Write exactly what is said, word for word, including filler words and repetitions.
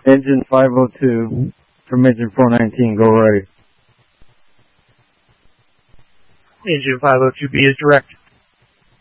Engine five oh two from engine four nineteen, go ready. Engine five oh two B is direct.